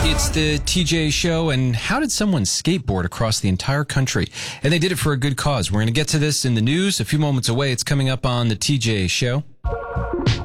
It's the TJ Show, and how did someone skateboard across the entire country? And they did it for a good cause. We're going to get to this in the news a few moments away. It's coming up on the TJ Show.